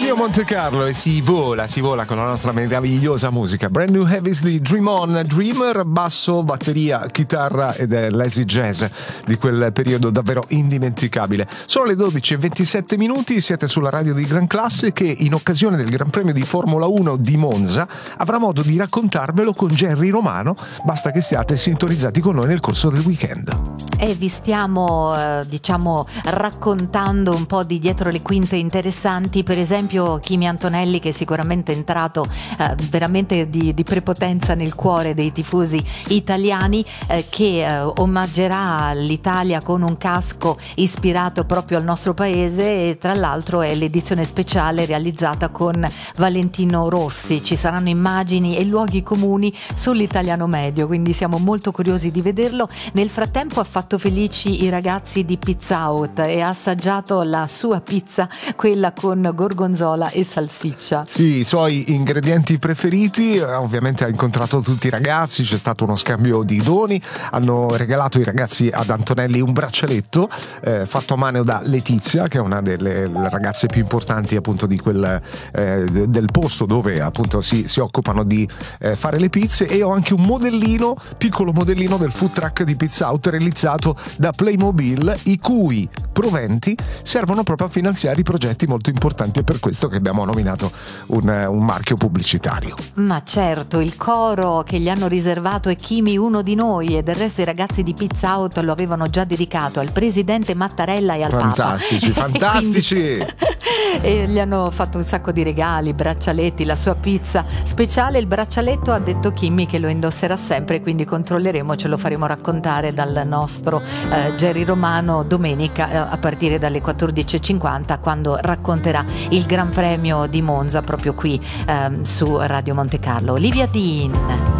Radio Monte Carlo e si vola con la nostra meravigliosa musica. Brand New Heavies di Dream On, Dreamer, basso, batteria, chitarra ed è l'easy jazz di quel periodo davvero indimenticabile. Sono le 12:27 minuti, siete sulla radio di Gran Classe che in occasione del Gran Premio di Formula 1 di Monza avrà modo di raccontarvelo con Jerry Romano, basta che siate sintonizzati con noi nel corso del weekend. E vi stiamo raccontando un po' di dietro le quinte interessanti, per esempio Kimi Antonelli, che è sicuramente entrato veramente di prepotenza nel cuore dei tifosi italiani, che omaggerà l'Italia con un casco ispirato proprio al nostro paese, e tra l'altro è l'edizione speciale realizzata con Valentino Rossi. Ci saranno immagini e luoghi comuni sull'italiano medio, quindi siamo molto curiosi di vederlo. Nel frattempo ha fatto felici i ragazzi di Pizza Hut e ha assaggiato la sua pizza, quella con gorgonzola e salsiccia. Sì, i suoi ingredienti preferiti. Ovviamente ha incontrato tutti i ragazzi, c'è stato uno scambio di doni, hanno regalato i ragazzi ad Antonelli un braccialetto fatto a mano da Letizia, che è una delle ragazze più importanti appunto di quel del posto dove appunto si occupano di fare le pizze, e ho anche un piccolo modellino del food truck di Pizza Hut realizzato da Playmobil, i cui proventi servono proprio a finanziare i progetti molto importanti. È per questo che abbiamo nominato un marchio pubblicitario. Ma certo, il coro che gli hanno riservato è Kimi uno di noi, e del resto i ragazzi di Pizza Hut lo avevano già dedicato al presidente Mattarella e al fantastici, Papa. Fantastici! E gli hanno fatto un sacco di regali, braccialetti, la sua pizza speciale. Il braccialetto ha detto Kimi che lo indosserà sempre, quindi controlleremo, ce lo faremo raccontare dal nostro Jerry Romano domenica a partire dalle 14:50, quando racconterà il Gran Premio di Monza proprio qui su Radio Monte Carlo. Olivia Dean.